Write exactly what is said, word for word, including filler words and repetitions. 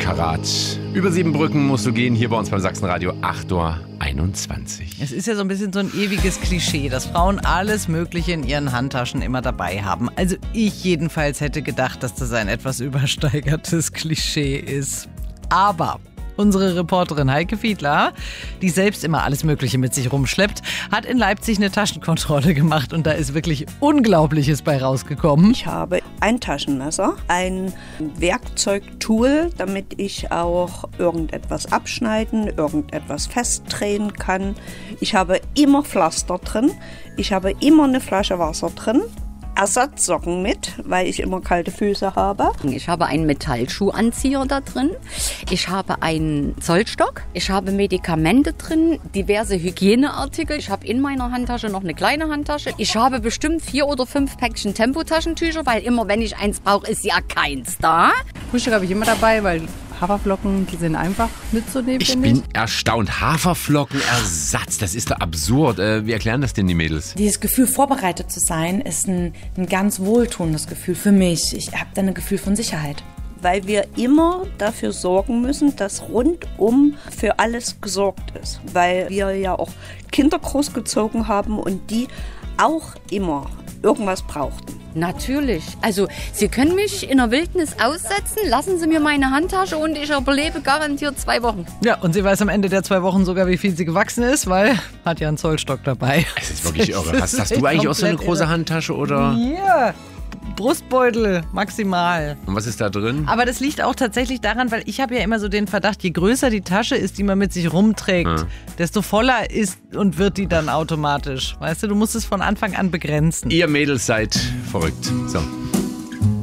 Karat. Über sieben Brücken musst du gehen, hier bei uns beim Sachsenradio, acht Uhr einundzwanzig. Es ist ja so ein bisschen so ein ewiges Klischee, dass Frauen alles Mögliche in ihren Handtaschen immer dabei haben. Also ich jedenfalls hätte gedacht, dass das ein etwas übersteigertes Klischee ist. Aber unsere Reporterin Heike Fiedler, die selbst immer alles Mögliche mit sich rumschleppt, hat in Leipzig eine Taschenkontrolle gemacht und da ist wirklich Unglaubliches bei rausgekommen. Ich habe ein Taschenmesser, ein Werkzeugtool, damit ich auch irgendetwas abschneiden, irgendetwas festdrehen kann. Ich habe immer Pflaster drin, ich habe immer eine Flasche Wasser drin. Ersatzsocken mit, weil ich immer kalte Füße habe. Ich habe einen Metallschuhanzieher da drin. Ich habe einen Zollstock. Ich habe Medikamente drin, diverse Hygieneartikel. Ich habe in meiner Handtasche noch eine kleine Handtasche. Ich habe bestimmt vier oder fünf Päckchen Tempotaschentücher, weil immer, wenn ich eins brauche, ist ja keins da. Frühstück habe ich immer dabei, weil Haferflocken, die sind einfach mitzunehmen. Ich bin erstaunt. Haferflockenersatz, das ist doch absurd. Äh, wie erklären das denn die Mädels? Dieses Gefühl, vorbereitet zu sein, ist ein, ein ganz wohltuendes Gefühl für mich. Ich habe da ein Gefühl von Sicherheit. Weil wir immer dafür sorgen müssen, dass rundum für alles gesorgt ist. Weil wir ja auch Kinder großgezogen haben und die auch immer irgendwas brauchten. Natürlich. Also, Sie können mich in der Wildnis aussetzen, lassen Sie mir meine Handtasche und ich überlebe garantiert zwei Wochen. Ja, und sie weiß am Ende der zwei Wochen sogar, wie viel sie gewachsen ist, weil hat ja einen Zollstock dabei. Das ist wirklich irre. Hast, hast du eigentlich auch so eine große irre. Handtasche oder? Ja. Brustbeutel, maximal. Und was ist da drin? Aber das liegt auch tatsächlich daran, weil ich habe ja immer so den Verdacht, je größer die Tasche ist, die man mit sich rumträgt, ja. desto voller ist und wird die dann automatisch. Weißt du, du musst es von Anfang an begrenzen. Ihr Mädels seid verrückt. So.